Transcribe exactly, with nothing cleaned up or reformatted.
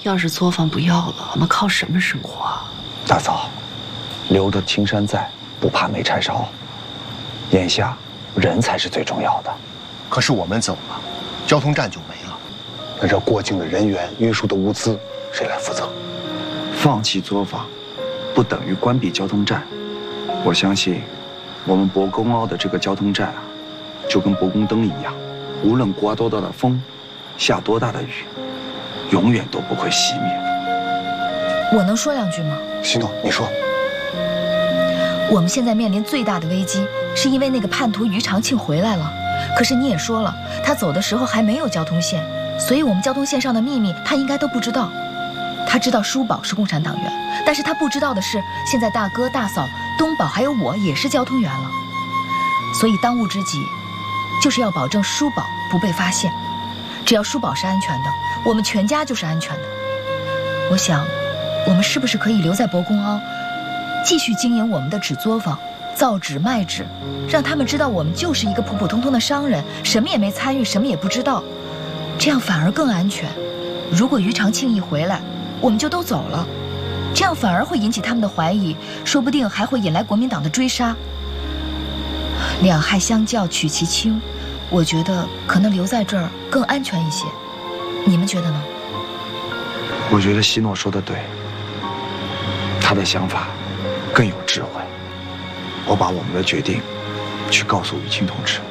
要是作坊不要了，我们靠什么生活啊？ 大嫂，留得青山在，不怕没柴烧。眼下，人才是最重要的。 可是我们走了，交通站就没了。 那这过境的人员、运输的物资，谁来负责？放弃作坊，不等于关闭交通站。我相信，我们博公凹的这个交通站啊，就跟博公灯一样，无论刮多大的风，下多大的雨，永远都不会熄灭。 我能说两句吗？ 西诺，你说。 我们现在面临最大的危机，是因为那个叛徒于长庆回来了。可是你也说了，他走的时候还没有交通线，所以我们交通线上的秘密他应该都不知道。他知道叔宝是共产党员，但是他不知道的是，现在大哥、大嫂、东宝还有我也是交通员了。所以当务之急，就是要保证叔宝不被发现。只要叔宝是安全的，我们全家就是安全的。我想，我们是不是可以留在博公凹，继续经营我们的纸作坊，造纸卖纸，让他们知道我们就是一个普普通通的商人，什么也没参与，什么也不知道，这样反而更安全。如果于长庆一回来，我们就都走了，这样反而会引起他们的怀疑，说不定还会引来国民党的追杀。两害相较取其轻，我觉得可能留在这儿更安全一些。你们觉得呢？ 我觉得希诺说的对，他的想法更有智慧。我把我们的决定去告诉雨清同志。